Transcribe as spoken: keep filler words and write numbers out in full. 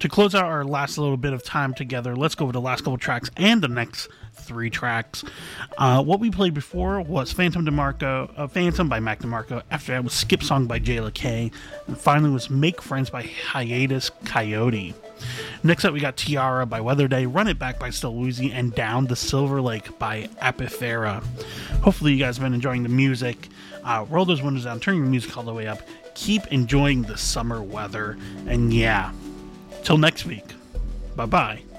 To close out our last little bit of time together, let's go over the last couple tracks and the next three tracks. Uh, what we played before was Phantom DeMarco, uh, Phantom by Mac DeMarco. After that was Skip Song by Jayla K. And finally was Make Friends by Hiatus Coyote. Next up, we got Tiara by Weather Day, Run It Back by Still Woozy, and Down the Silver Lake by Apithera. Hopefully you guys have been enjoying the music. Uh, roll those windows down, turn your music all the way up. Keep enjoying the summer weather. And yeah, till next week. Bye-bye.